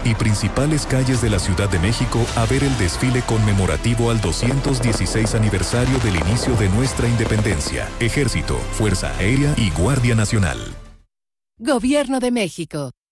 y principales calles de la Ciudad de México a ver el desfile conmemorativo al 216 aniversario del inicio de nuestra independencia. Ejército, Fuerza Aérea y Guardia Nacional. Gobierno de México.